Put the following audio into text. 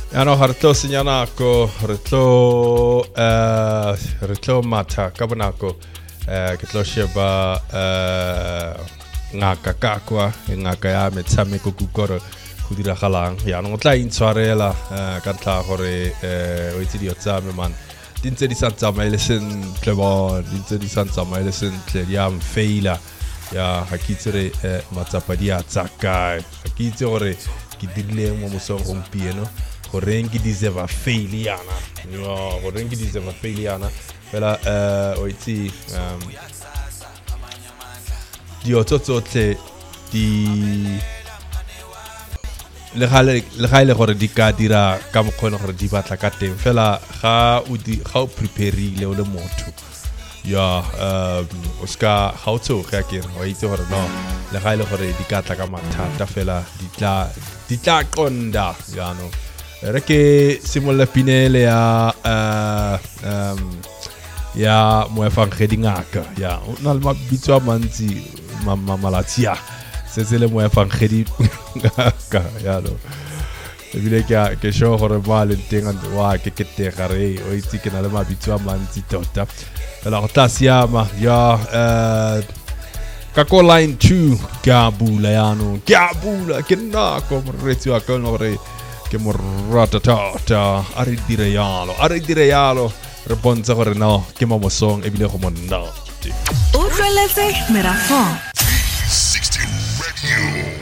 Ano harto sinyanako retlo mata kabanako ketlo sheba ngaka kakwa ngaka ya metsameko kukoro kudira khalang ya no tla intswarela ka tla gore o itse di tsame man dintse di santsa mailesen tlebo dintse di santsa mailesen tle ya mfeila ya hakitsere matsapadia tsaka hakitse gore ke dirile mo mosong gompieno gore ngi dizeva failiana no gore ngi dizeva failiana pela o itse di ototsotle di le gale gore di ka dira ka mokgona gore di batla ka teng fela ga o prepareile o le motho ya o ska ga o tso ga ke o itse gore no le gale gore di ka tla ka mathata fela di tla qonda ya no re ke simolla pinele ya moefangedi ngaka ya o na le mabitso a mantsi malatia se le moefangedi ngaka ya no ebile ke show gore ba le teng wa ke te gare o itse ke na le mabitso a mantsi tota la rotasiama ya ka ko line 2 Gabula ya no Gabula ke na ko retsi wa ka no re ke moratata ari dire yalo re bontsha gore no ke mamosong ebile go monna o tleletse merafo 16 Radio